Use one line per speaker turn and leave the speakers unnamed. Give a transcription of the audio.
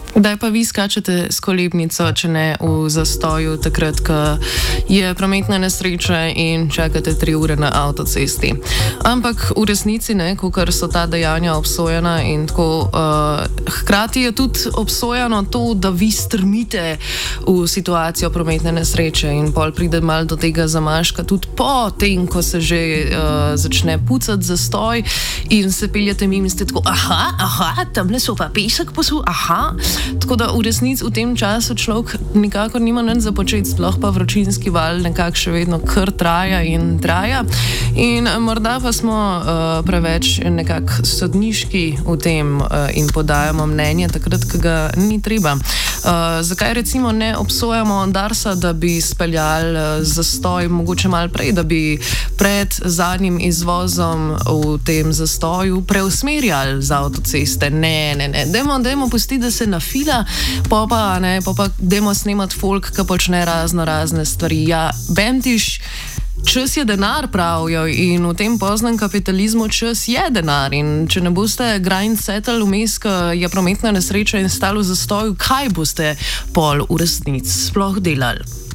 Kdaj pa vi skačete s kolebnico, če ne v zastoju, takrat, ko je prometna nesreča in čakate 3 ure na avtocesti? Ampak v resnici, kakor so ta dejanja obsojena in tako, hkrati je tudi obsojeno to, da vi strmite v situacijo prometne nesreče in pol pride mal do tega zamaška, tudi po tem, ko se že začne pucati zastoj in se peljete mimo in ste tako, tamle so pa pesek posul, Tako da v resnici v tem času človek nikakor nima nič za početi, sploh pa vročinski val nekako še vedno kar traja in traja. In morda pa smo preveč nekako sodniški v tem in podajamo mnenje takrat, ko ga ni treba. Zakaj recimo ne obsojamo Darsa, da bi speljali zastoj mogoče malo prej, da bi pred zadnjim izvozom v tem zastoju preusmerjali z avtoceste? Ne. Dajmo pustiti, da se nafila, pa dajmo snemati folk, ki počne razne stvari. Ja, bemtiš, čas je denar, pravijo, in v tem poznem kapitalizmu čas je denar. In če ne boste grind settle vmes, ko je prometna nesreča in stalo v zastoju, kaj boste pol v resnici sploh delali?